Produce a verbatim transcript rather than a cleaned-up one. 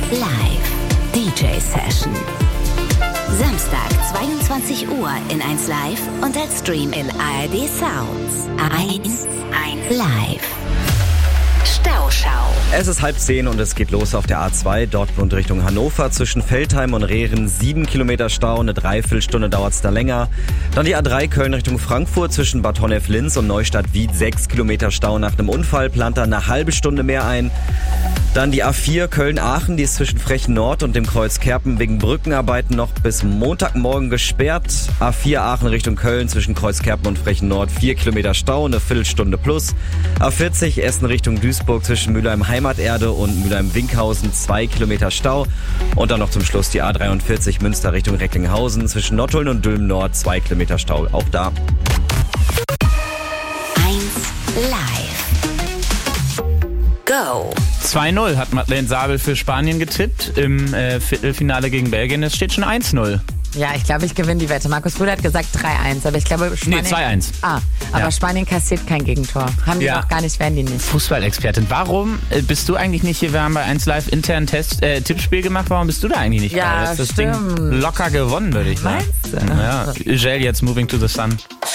Live D J Session. Samstag, zweiundzwanzig Uhr in eins Live und als Stream in A R D Sounds. eins Live. Stauschau. Es ist halb zehn und es geht los auf der A zwei Dortmund Richtung Hannover zwischen Veltheim und Rehren. Sieben Kilometer Stau, eine Dreiviertelstunde dauert es da länger. Dann die A drei Köln Richtung Frankfurt zwischen Bad Honnef-Linz und Neustadt-Wied. Sechs Kilometer Stau nach einem Unfall, plant da eine halbe Stunde mehr ein. Dann die A vier Köln-Aachen, die ist zwischen Frechen Nord und dem Kreuz Kerpen wegen Brückenarbeiten noch bis Montagmorgen gesperrt. A vier Aachen Richtung Köln zwischen Kreuz Kerpen und Frechen Nord. Vier Kilometer Stau, eine Viertelstunde plus. A vierzig Essen Richtung Duisburg zwischen Mülheim Heimaterde und Mülheim Winkhausen. Zwei Kilometer Stau. Und dann noch zum Schluss die A dreiundvierzig Münster Richtung Recklinghausen zwischen Nottuln und Dülmen Nord. Zwei Kilometer Stau, auch da. eins Live. Go. zwei null hat Madeleine Sabel für Spanien getippt im äh, Viertelfinale gegen Belgien. Es steht schon eins null. Ja, ich glaube, ich gewinne die Wette. Markus Brüder hat gesagt drei eins, aber ich glaube Spanien... Nee, zwei eins. Ah, aber Ja. Spanien kassiert kein Gegentor. Haben die Ja. noch gar nicht, werden die nicht. Fußballexpertin. Warum äh, bist du eigentlich nicht hier? Wir haben bei eins Live intern Test, äh, Tippspiel gemacht. Warum bist du da eigentlich nicht Ja, bei? Das stimmt. Ding locker gewonnen, würde ich sagen. Meinst du? Ja, Ugel jetzt Moving to the Sun.